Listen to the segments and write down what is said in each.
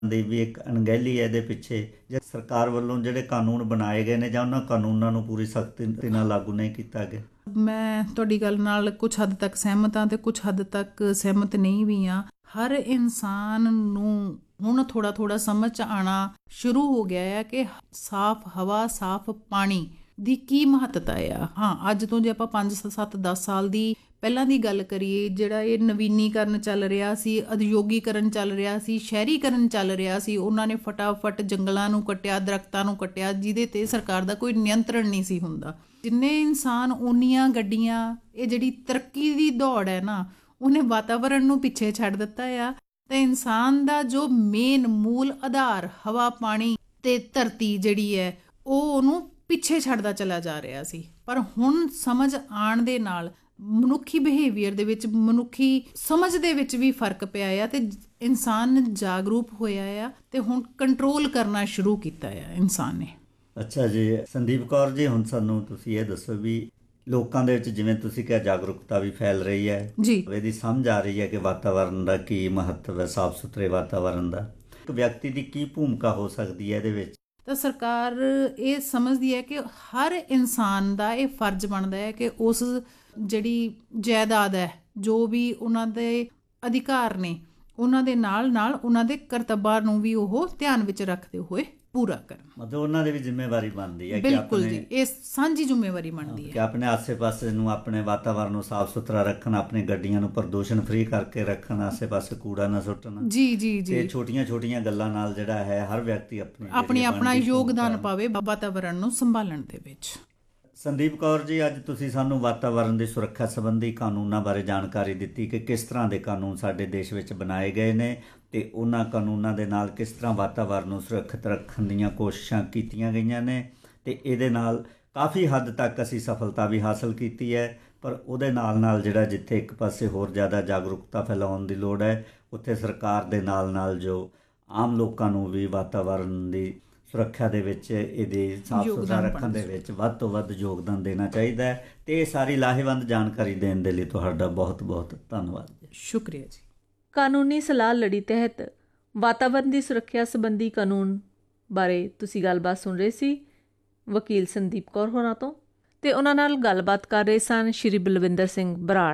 ਦੀ ਵੀ ਇੱਕ ਅਣਗਹਿਲੀ ਹੈ ਇਹਦੇ ਪਿੱਛੇ, ਜਾਂ ਸਰਕਾਰ ਵੱਲੋਂ ਜਿਹੜੇ ਕਾਨੂੰਨ ਬਣਾਏ ਗਏ ਨੇ ਜਾਂ ਉਹਨਾਂ ਕਾਨੂੰਨਾਂ ਨੂੰ ਪੂਰੀ ਸਖਤੀ ਨਾਲ ਲਾਗੂ ਨਹੀਂ ਕੀਤਾ ਗਿਆ? ਮੈਂ ਤੁਹਾਡੀ ਗੱਲ ਨਾਲ ਕੁਝ ਹੱਦ ਤੱਕ ਸਹਿਮਤ ਹਾਂ ਤੇ ਕੁਝ ਹੱਦ ਤੱਕ ਸਹਿਮਤ ਨਹੀਂ ਵੀ ਹਾਂ। ਹਰ ਇਨਸਾਨ ਨੂੰ ਹੁਣ ਥੋੜਾ ਥੋੜਾ ਸਮਝ ਆਉਣਾ ਸ਼ੁਰੂ ਹੋ ਗਿਆ ਹੈ ਕਿ ਸਾਫ਼ ਹਵਾ, ਸਾਫ਼ ਪਾਣੀ ਦੀ ਕੀ ਮਹੱਤਤਾ ਆ। ਹਾਂ, ਅੱਜ ਤੋਂ ਜੇ ਆਪਾਂ 5 7 10 ਸਾਲ ਦੀ ਪਹਿਲਾਂ ਦੀ ਗੱਲ ਕਰੀਏ, ਜਿਹੜਾ ਇਹ ਨਵੀਨੀਕਰਨ ਚੱਲ ਰਿਹਾ ਸੀ, ਉਦਯੋਗੀਕਰਨ ਚੱਲ ਰਿਹਾ ਸੀ, ਸ਼ਹਿਰੀਕਰਨ ਚੱਲ ਰਿਹਾ ਸੀ, ਉਹਨਾਂ ਨੇ ਫਟਾਫਟ ਜੰਗਲਾਂ ਨੂੰ ਕੱਟਿਆ, ਦਰਖਤਾਂ ਨੂੰ ਕੱਟਿਆ, ਜਿਹਦੇ ਤੇ ਸਰਕਾਰ ਦਾ ਕੋਈ ਨਿਯੰਤਰਣ ਨਹੀਂ ਸੀ ਹੁੰਦਾ। ਜਿੰਨੇ ਇਨਸਾਨ ਓਨੀਆਂ ਗੱਡੀਆਂ, ਇਹ ਜਿਹੜੀ ਤਰੱਕੀ ਦੀ ਦੌੜ ਹੈ ਨਾ, ਉਹਨੇ ਵਾਤਾਵਰਣ ਨੂੰ ਪਿੱਛੇ ਛੱਡ ਦਿੱਤਾ ਆ। ਤੇ ਇਨਸਾਨ ਦਾ ਜੋ ਮੇਨ ਮੂਲ ਆਧਾਰ ਹਵਾ, ਪਾਣੀ ਤੇ ਧਰਤੀ ਜਿਹੜੀ ਹੈ, ਉਹ ਉਹਨੂੰ ਪਿੱਛੇ ਛੱਡਦਾ ਚਲਾ ਜਾ ਰਿਹਾ ਸੀ। ਪਰ ਹੁਣ ਸਮਝ ਆਉਣ ਦੇ ਨਾਲ ਮਨੁੱਖੀ ਬਿਹੇਵੀਅਰ ਦੇ ਵਿੱਚ, ਮਨੁੱਖੀ ਸਮਝ ਦੇ ਵਿੱਚ ਵੀ ਫਰਕ ਪਿਆ ਆ ਤੇ ਇਨਸਾਨ ਜਾਗਰੂਕ ਹੋਇਆ ਆ ਤੇ ਹੁਣ ਕੰਟਰੋਲ ਕਰਨਾ ਸ਼ੁਰੂ ਕੀਤਾ ਆ ਇਨਸਾਨ ਨੇ। ਅੱਛਾ ਜੀ, ਸੰਦੀਪ ਕੌਰ ਜੀ, ਹੁਣ ਸਾਨੂੰ ਤੁਸੀਂ ਇਹ ਦੱਸੋ ਵੀ ਲੋਕਾਂ ਦੇ ਵਿੱਚ, ਜਿਵੇਂ ਤੁਸੀਂ ਕਿਹਾ, ਜਾਗਰੂਕਤਾ ਵੀ ਫੈਲ ਰਹੀ ਹੈ ਜੀ, ਇਹਦੀ ਸਮਝ ਆ ਰਹੀ ਹੈ ਕਿ ਵਾਤਾਵਰਨ ਦਾ ਕੀ ਮਹੱਤਵ ਹੈ, ਸਾਫ਼ ਸੁਥਰੇ ਵਾਤਾਵਰਨ ਦਾ। ਇੱਕ ਵਿਅਕਤੀ ਦੀ ਕੀ ਭੂਮਿਕਾ ਹੋ ਸਕਦੀ ਹੈ ਇਹਦੇ ਵਿੱਚ? ਤਾਂ ਸਰਕਾਰ ਇਹ ਸਮਝਦੀ ਹੈ ਕਿ ਹਰ ਇਨਸਾਨ ਦਾ ਇਹ ਫਰਜ਼ ਬਣਦਾ ਹੈ ਕਿ ਉਸ ਜਿਹੜੀ ਜਾਇਦਾਦ ਹੈ, ਜੋ ਵੀ ਉਹਨਾਂ ਦੇ ਅਧਿਕਾਰ ਨੇ, ਉਹਨਾਂ ਦੇ ਨਾਲ ਨਾਲ ਉਹਨਾਂ ਦੇ ਕਰਤੱਵਾਂ ਨੂੰ ਵੀ ਉਹ ਧਿਆਨ ਵਿੱਚ ਰੱਖਦੇ ਹੋਏ ਪੂਰਾ ਕਰਨ। ਮਤਲਬ ਉਹਨਾਂ ਦੀ ਵੀ ਜ਼ਿੰਮੇਵਾਰੀ ਬਣਦੀ ਹੈ। ਬਿਲਕੁਲ ਜੀ, ਇਹ ਸਾਂਝੀ ਜ਼ਿੰਮੇਵਾਰੀ ਬਣਦੀ ਹੈ ਕਿ ਆਪਣੇ ਆਸੇ-ਪਾਸੇ ਨੂੰ, ਆਪਣੇ ਵਾਤਾਵਰਨ ਨੂੰ ਸਾਫ਼ ਸੁਥਰਾ ਰੱਖਣ, ਆਪਣੀ ਗੱਡੀਆਂ ਨੂੰ ਪ੍ਰਦੂਸ਼ਣ ਫ੍ਰੀ ਕਰਕੇ ਰੱਖਣ, ਆਸੇ-ਪਾਸੇ ਕੂੜਾ ਨਾ ਸੁੱਟਣਾ। ਜੀ ਜੀ ਜੀ, ਤੇ ਛੋਟੀਆਂ-ਛੋਟੀਆਂ ਗੱਲਾਂ ਨਾਲ ਜਿਹੜਾ ਹੈ ਹਰ ਵਿਅਕਤੀ ਆਪਣਾ ਯੋਗਦਾਨ ਪਾਵੇ ਵਾਤਾਵਰਨ ਨੂੰ ਸੰਭਾਲਣ ਦੇ ਵਿੱਚ। ਸੰਦੀਪ ਕੌਰ ਜੀ, ਅੱਜ ਤੁਸੀਂ ਸਾਨੂੰ ਵਾਤਾਵਰਨ ਦੀ ਸੁਰੱਖਿਆ ਸੰਬੰਧੀ ਕਾਨੂੰਨਾਂ ਬਾਰੇ ਜਾਣਕਾਰੀ ਦਿੱਤੀ ਕਿ ਕਿਸ ਤਰ੍ਹਾਂ ਦੇ ਕਾਨੂੰਨ ਸਾਡੇ ਦੇਸ਼ ਵਿੱਚ ਬਣਾਏ ਗਏ ਨੇ ਤੇ ਉਹਨਾਂ ਕਾਨੂੰਨਾਂ ਦੇ ਨਾਲ ਕਿਸ ਤਰ੍ਹਾਂ ਵਾਤਾਵਰਨ ਨੂੰ ਸੁਰੱਖਿਅਤ ਰੱਖਣ ਦੀਆਂ ਕੋਸ਼ਿਸ਼ਾਂ ਕੀਤੀਆਂ ਗਈਆਂ ਨੇ ਤੇ ਇਹਦੇ ਨਾਲ ਕਾਫੀ ਹੱਦ ਤੱਕ ਅਸੀਂ ਸਫਲਤਾ ਵੀ ਹਾਸਲ ਕੀਤੀ ਹੈ। ਪਰ ਉਹਦੇ ਨਾਲ ਜਿਹੜਾ ਜਿੱਥੇ ਇੱਕ ਪਾਸੇ ਹੋਰ ਜ਼ਿਆਦਾ ਜਾਗਰੂਕਤਾ ਫੈਲਾਉਣ ਦੀ ਲੋੜ ਹੈ, ਉੱਥੇ ਸਰਕਾਰ ਦੇ ਨਾਲ ਜੋ ਆਮ ਲੋਕਾਂ ਨੂੰ ਵੀ ਵਾਤਾਵਰਨ ਦੀ ਸੁਰੱਖਿਆ ਦੇ ਵਿੱਚ, ਇਹਦੇ ਸਾਫ਼ ਸੁਥਰਾ ਰੱਖਣ ਦੇ ਵਿੱਚ ਵੱਧ ਤੋਂ ਵੱਧ ਯੋਗਦਾਨ ਦੇਣਾ ਚਾਹੀਦਾ ਹੈ। ਤੇ ਇਹ ਸਾਰੀ ਲਾਹੇਵੰਦ ਜਾਣਕਾਰੀ ਦੇਣ ਦੇ ਲਈ ਤੁਹਾਡਾ ਬਹੁਤ ਬਹੁਤ ਧੰਨਵਾਦ। ਸ਼ੁਕਰੀਆ ਜੀ। ਕਾਨੂੰਨੀ ਸਲਾਹ ਲੜੀ ਤਹਿਤ ਵਾਤਾਵਰਨ ਦੀ ਸੁਰੱਖਿਆ ਸੰਬੰਧੀ ਕਾਨੂੰਨ ਬਾਰੇ ਤੁਸੀਂ ਗੱਲਬਾਤ ਸੁਣ ਰਹੇ ਸੀ ਵਕੀਲ ਸੰਦੀਪ ਕੌਰ ਹੋਰਾਂ ਤੋਂ, ਤੇ ਉਹਨਾਂ ਨਾਲ ਗੱਲਬਾਤ ਕਰ ਰਹੇ ਸਨ ਸ਼੍ਰੀ ਬਲਵਿੰਦਰ ਸਿੰਘ ਬਰਾੜ।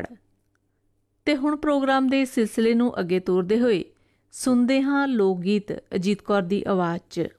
ਤੇ ਹੁਣ ਪ੍ਰੋਗਰਾਮ ਦੇ ਸਿਲਸਿਲੇ ਨੂੰ ਅੱਗੇ ਤੋਰਦੇ ਹੋਏ ਸੁਣਦੇ ਹਾਂ ਲੋਕ ਗੀਤ ਅਜੀਤ ਕੌਰ ਦੀ ਆਵਾਜ਼ 'ਚ।